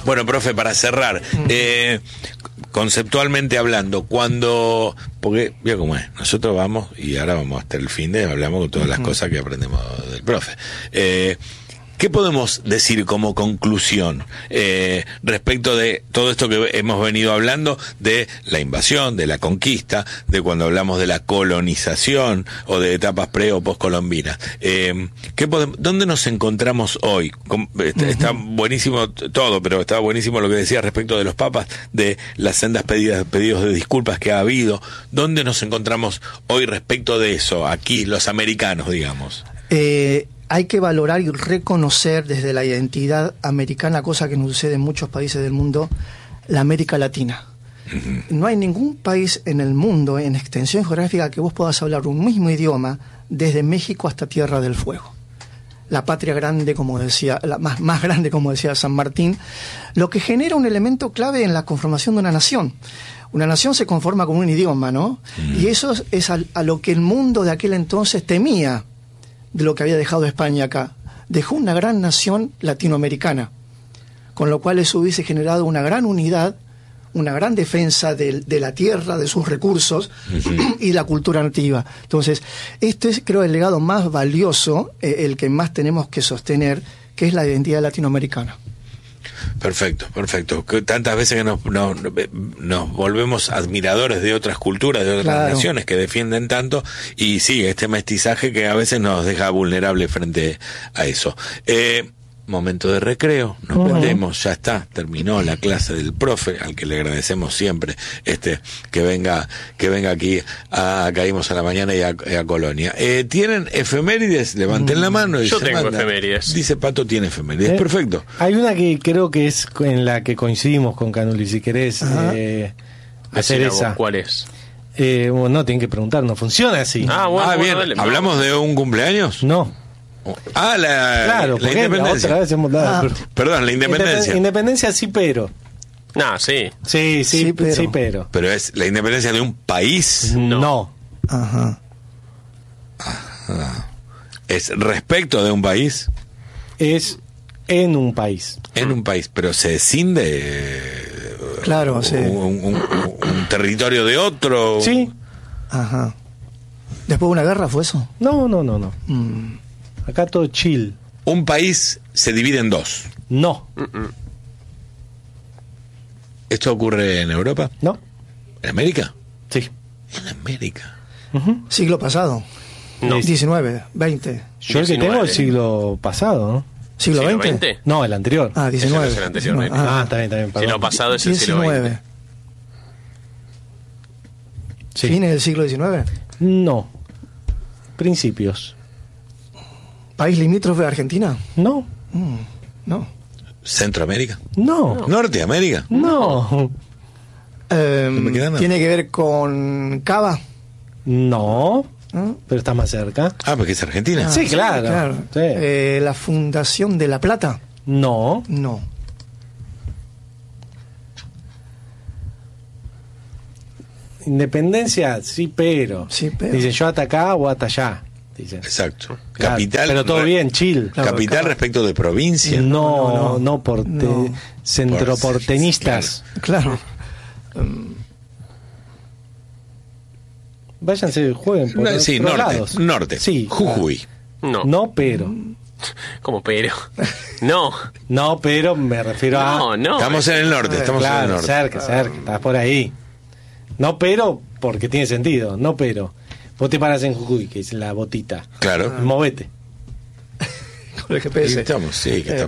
Bueno, profe, para cerrar, conceptualmente hablando, porque veo cómo es, nosotros vamos y ahora vamos hasta el fin de hablamos con todas las cosas que aprendemos del profe. ¿Qué podemos decir como conclusión respecto de todo esto que hemos venido hablando de la invasión, de la conquista, de cuando hablamos de la colonización o de etapas pre o postcolombinas? ¿Dónde nos encontramos hoy? Está buenísimo todo, pero está buenísimo lo que decía respecto de los papas, de las sendas pedidos de disculpas que ha habido. ¿Dónde nos encontramos hoy respecto de eso, aquí, los americanos, digamos? Hay que valorar y reconocer desde la identidad americana, cosa que no sucede en muchos países del mundo, la América Latina. No hay ningún país en el mundo, en extensión geográfica, que vos puedas hablar un mismo idioma desde México hasta Tierra del Fuego. La patria grande, como decía, la más grande, como decía San Martín, lo que genera un elemento clave en la conformación de una nación. Una nación se conforma con un idioma, ¿no? Y eso es a lo que el mundo de aquel entonces temía de lo que había dejado España acá. Dejó una gran nación latinoamericana, con lo cual eso hubiese generado una gran unidad, una gran defensa de la tierra, de sus recursos y la cultura nativa. Entonces, este es, creo, el legado más valioso, el que más tenemos que sostener, que es la identidad latinoamericana. Perfecto. Que tantas veces que nos volvemos admiradores de otras culturas, de otras naciones que defienden tanto, y sí, este mestizaje que a veces nos deja vulnerables frente a eso. Momento de recreo, nos metemos, ya está, terminó la clase del profe, al que le agradecemos siempre que venga aquí a Caímos a la Mañana y a Colonia. ¿Tienen efemérides? Levanten la mano. Yo tengo efemérides. Dice Pato, tiene efemérides. Perfecto. Hay una que creo que es en la que coincidimos con Canuli, si querés hacer esa. ¿Cuál es? No, tienen que preguntar, no funciona así. Bien. Dale, ¿hablamos de un cumpleaños? No. La independencia. Otra vez hemos dado. Perdón, la independencia. Independencia sí, pero. Sí. Sí, pero. ¿Pero es la independencia de un país? No. Ajá. ¿Es respecto de un país? Es en un país. En un país, pero se escinde. Claro, sí. Un territorio de otro. Sí. Ajá. ¿Después de una guerra fue eso? No. Acá todo chill. Un país se divide en dos. No. ¿Esto ocurre en Europa? No. ¿En América? Sí. En América. Siglo pasado. No. 19, 20. Yo el que tengo el siglo pasado, ¿no? ¿Siglo XX? No, el anterior. 19. Ese es el anterior. Está bien. Perdón. Siglo pasado es el siglo XX. Sí. ¿Fines del siglo XIX? No. Principios. ¿País limítrofe de Argentina? No. No. ¿Centroamérica? No. ¿Norteamérica? No. me queda nada. ¿Tiene que ver con Cava? No. Pero está más cerca. Porque es Argentina. Sí, claro. Sí. ¿La Fundación de La Plata? No. No. Independencia, sí, pero. Dice yo hasta acá o hasta allá. Dicen. Exacto. Claro, Capital. pero todo bien, chill. Claro, capital respecto de provincia. No, centroporteñistas. Claro. Váyanse, jueguen por Sí, otros norte. lados. Norte. Sí. Jujuy. No, pero. ¿Cómo pero? No. No, pero me refiero a. No. Estamos en el norte. Estamos en el norte. Cerca. Estás por ahí. No, pero, porque tiene sentido. No, pero. Vos te paras en Jujuy, que es la botita. Claro. Movete. Con el GPS. Estamos.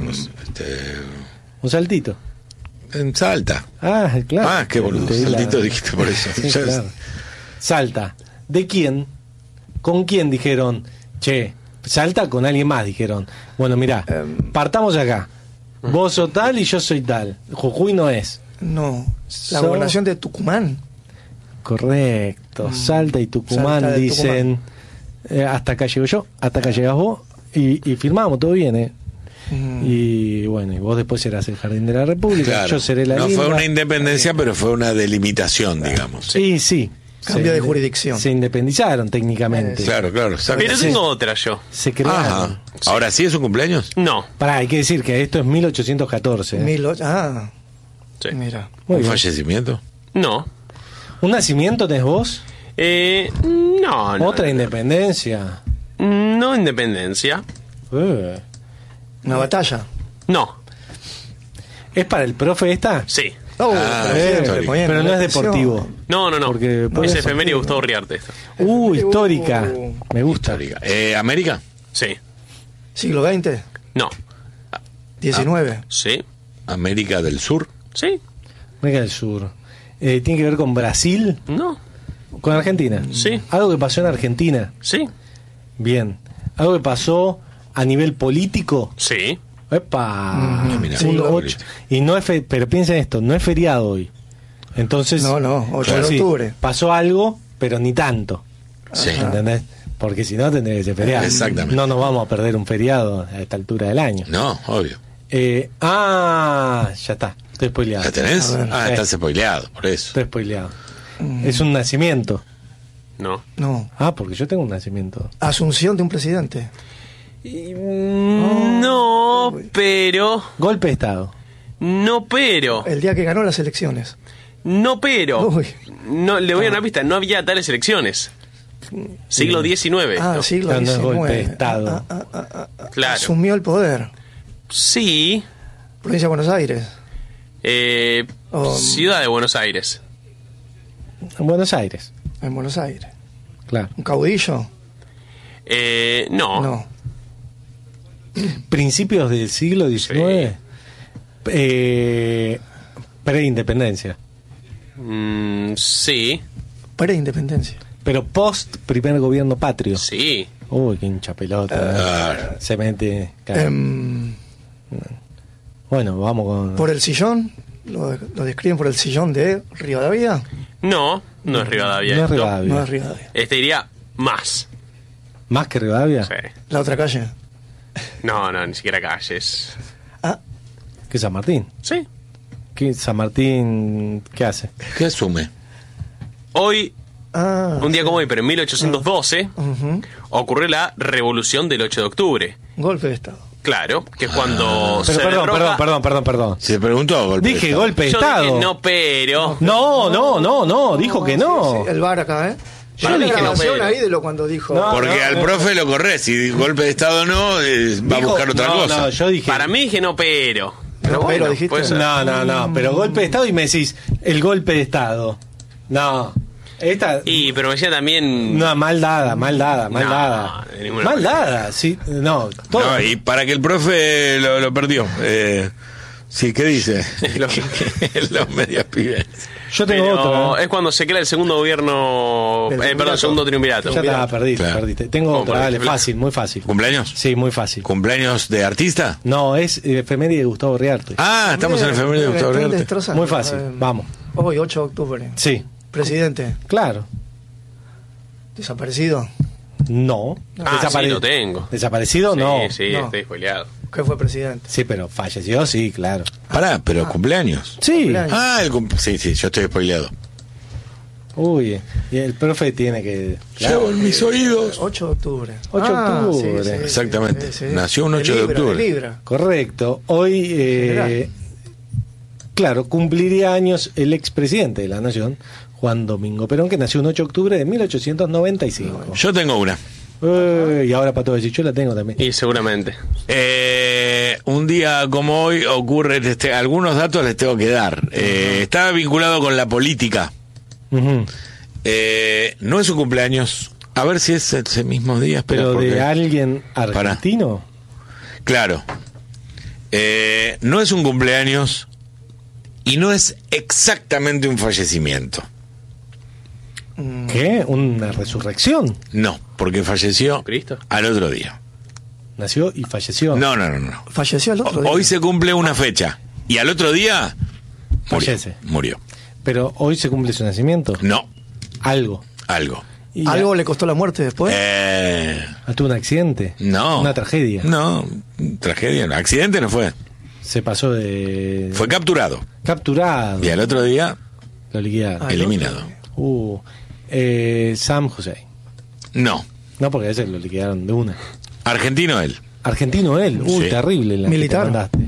Un saltito. En Salta. Claro. Qué boludo. Saltito dijiste por eso. Sí, claro. Salta. ¿De quién? ¿Con quién dijeron? Che, Salta con alguien más, dijeron. Bueno, mirá, partamos acá. Vos sos tal y yo soy tal. Jujuy no es. No. La gobernación de Tucumán. Correcto. Salta y Tucumán Salta dicen hasta acá llego yo, hasta acá llegas vos y firmamos, todo bien, Y bueno, y vos después serás el Jardín de la República, Claro. yo seré la No linda. fue una independencia, pero fue una delimitación, digamos. Sí. Cambio de jurisdicción. Se independizaron técnicamente. Claro, exacto. Pero tengo otra yo. Se crearon. Ajá. ¿Ahora sí es un cumpleaños? No. Pará, hay que decir que esto es 1814. Sí. Mira. Muy ¿Un bien. fallecimiento? No. ¿Un nacimiento tenés vos? No. Otra independencia. No independencia. Una batalla. No. ¿Es para el profe esta? Sí. Histórico. Pero no es deportivo. No. Porque puede Es ser efeméride deportivo. Gustavo Riarte esta. Histórica. Me gusta. ¿América? Sí. ¿Siglo XX? No. 19. Sí. ¿América del Sur? Sí. América del Sur. ¿Tiene que ver con Brasil? No. ¿Con Argentina? Sí. ¿Algo que pasó en Argentina? Sí. Bien. ¿Algo que pasó a nivel político? Sí. ¡Epa! Mira, Siglo político. VIII. Y no es pero piensen esto, no es feriado hoy. Entonces, No, 8 de sí, octubre. pasó algo, pero ni tanto. Sí. ¿Entendés? Porque si no tendría que ser feriado. Exactamente. No nos vamos a perder un feriado a esta altura del año. No, obvio. Ya está. Estoy spoileado. ¿La tenés? A ver. Estás spoileado, por eso. Estoy spoileado. Es un nacimiento. No. No. Porque yo tengo un nacimiento. Asunción de un presidente. No, pero. Golpe de Estado. No, pero. El día que ganó las elecciones. No, pero. Uy. No, le voy a dar una pista. No había tales elecciones. Siglo XIX. ¿no? Siglo No, no es XIX. golpe de Estado. Claro. Asumió el poder. Sí. Provincia de Buenos Aires. Ciudad de Buenos Aires. En Buenos Aires. En Buenos Aires. Claro. ¿Un caudillo? No. No. Principios del siglo XIX. Preindependencia. Sí. Preindependencia. Pero post primer gobierno patrio. Sí. Uy, qué hincha pelota. Se mete. Bueno, vamos con. ¿Por el sillón? ¿Lo describen por el sillón de Rivadavia? No es Rivadavia. No es esto. Rivadavia. No es Rivadavia. Diría más. ¿Más que Rivadavia? Sí. La otra calle. No, ni siquiera calles. ¿Qué San Martín? Sí. ¿Qué San Martín qué hace? ¿Qué asume? Hoy, un día como hoy, pero en 1812, Ujú. ocurrió la revolución del 8 de octubre. Golpe de Estado. Claro, que es cuando Pero se derroca... perdón. Se preguntó golpe de Dije Estado. golpe de Yo Estado. dije no, pero... No, dijo que no. Sí, el bar acá, ¿eh? Yo Hay una dije no, grabación pero. ahí de lo cuando dijo. No, Porque al profe lo corres. Si golpe de Estado no, va a buscar otra cosa. No, yo dije. Para mí dije no, pero... No, pero dijiste. puede ser. No, pero golpe de Estado y me decís el golpe de Estado. No. Esta. Pero me decía también... No, mal dada. de ninguna Mal manera. dada, sí. No, todo. No, y para que el profe lo perdió. Sí, ¿qué dice? Los medias pibes. Yo tengo Pero otra. es cuando se crea el segundo gobierno... Del perdón, segundo triunvirato. Ya está, perdiste. Claro. Tengo ¿Cómo otra, dale, perdiste? fácil, muy fácil. ¿Cumpleaños? Sí, muy fácil. ¿Cumpleaños de artista? No, es efeméride de Gustavo Riarte. Estamos en el femenino de Gustavo Están Riarte. destrozando. Muy fácil, vamos. Hoy, 8 de octubre. Sí, Presidente. claro. Desaparecido. No. Sí, lo tengo. ¿Desaparecido? No. Sí, No. estoy spoileado. ¿Qué fue presidente? Sí, pero falleció, sí, claro. Pará, pero cumpleaños. Sí. Cumpleaños. Sí, yo estoy spoileado. Uy, y el profe tiene que... Llevo en mis oídos. 8 de octubre. 8 de octubre. Exactamente. Nació un 8 de octubre. Libra. Correcto. Hoy, General. claro, cumpliría años el expresidente de la Nación, Juan Domingo Perón, que nació un 8 de octubre de 1895. Yo tengo una. Y ahora para todo decir, yo la tengo también. Y seguramente. Un día como hoy ocurre, algunos datos les tengo que dar. Está vinculado con la política. Ujú. No es su cumpleaños. A ver si es ese mismo día. Espera, Pero porque- de alguien argentino. Claro. No es un cumpleaños y no es exactamente un fallecimiento. ¿Qué? ¿Una resurrección? No, porque falleció ¿Cristo? al otro día. Nació y falleció. No. Falleció el otro día. Hoy se cumple una fecha y al otro día Fallece. murió. Pero hoy se cumple su nacimiento. No, Algo. algo. Y ¿Algo le costó la muerte después? tuvo un accidente. No. Una tragedia. No, tragedia. No. Accidente no fue. Se pasó de... Fue capturado. Capturado. Y al otro día Lo liquidaron. Ah, eliminado. Sam Hussein. No. No, porque a ese lo liquidaron de una. Argentino él. Argentino él. Sí. Terrible la Militar. que te mandaste.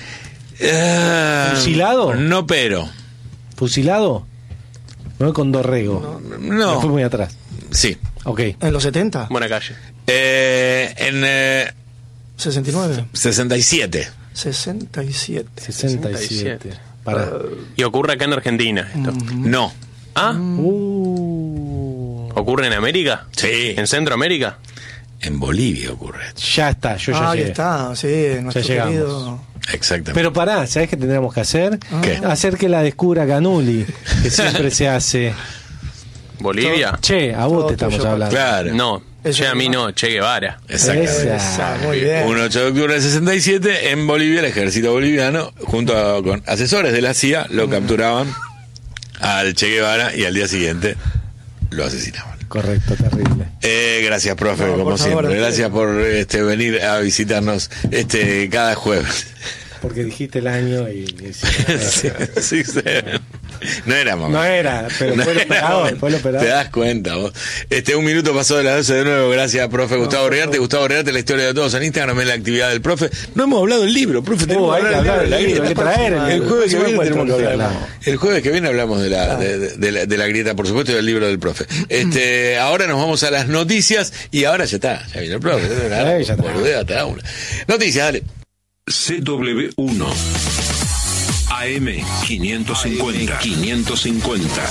¿Fusilado? No, pero. ¿Fusilado? Me voy con Dorrego. No. Me fui muy atrás. Sí. Ok. ¿En los 70? Buena calle. En 69. 67. 67. 67. Para. Y ocurre acá en Argentina esto. No. ¿Ah? ¿Ocurre en América? Sí. ¿En Centroamérica? En Bolivia ocurre. Ya está, yo ya Ahí llegué. está, sí, nuestro llegamos. querido. Exactamente. Pero pará, ¿sabés qué tendríamos que hacer? ¿Qué? Hacer que la descubra Canuli, que siempre se hace. ¿Bolivia? Che, a vos Todo te estamos tuyo, hablando. Claro. No, Ese che, a mí no. no, Che Guevara. Exactamente. Esa, muy bien. Un 8 de octubre del 67, en Bolivia, el ejército boliviano, junto con asesores de la CIA, lo capturaban al Che Guevara y al día siguiente lo asesinaban. Correcto, terrible. Gracias, profe, No, como por favor, siempre. Gracias por venir a visitarnos cada jueves. Porque dijiste el año y Sí, sí. No era mamá. no era, pero No fue el era operador, momento. fue el operador. Te das cuenta vos. Un minuto pasó de las 12 de nuevo. Gracias, profe Gustavo Riarte. Gustavo Riarte, la historia de todos en Instagram, en la actividad del profe. No hemos hablado del libro, profe. Tenemos hay que hablar del libro, hay que traer el jueves que viene tenemos que hablar. hablamos. El jueves que viene hablamos de la grieta, por supuesto, y del libro del profe. Ahora nos vamos a las noticias y ahora ya está. Ya viene el profe. Ya está. Boludea, te da una. Noticias, dale. CW1 AM 550.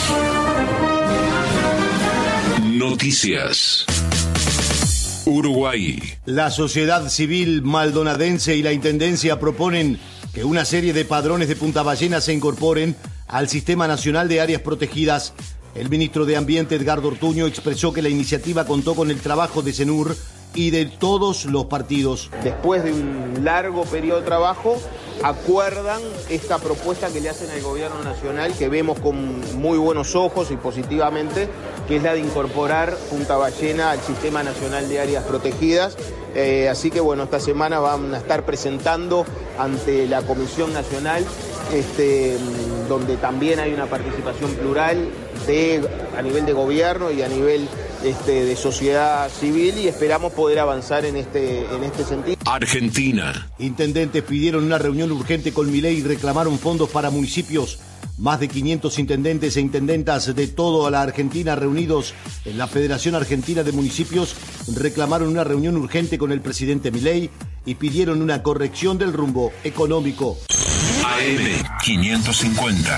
Noticias. Uruguay. La sociedad civil maldonadense y la intendencia proponen que una serie de padrones de Punta Ballena se incorporen al Sistema Nacional de Áreas Protegidas. El ministro de Ambiente, Edgardo Ortuño, expresó que la iniciativa contó con el trabajo de CENUR y de todos los partidos. Después de un largo periodo de trabajo, acuerdan esta propuesta que le hacen al gobierno nacional, que vemos con muy buenos ojos y positivamente, que es la de incorporar Punta Ballena al Sistema Nacional de Áreas Protegidas. Así que bueno, esta semana van a estar presentando ante la Comisión Nacional, donde también hay una participación plural a nivel de gobierno y a nivel de sociedad civil, y esperamos poder avanzar en este sentido. Argentina. Intendentes pidieron una reunión urgente con Milei y reclamaron fondos para municipios. Más de 500 intendentes e intendentas de toda la Argentina reunidos en la Federación Argentina de Municipios reclamaron una reunión urgente con el presidente Milei y pidieron una corrección del rumbo económico. AM 550.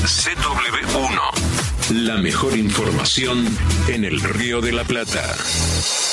CW1. La mejor información en el Río de la Plata.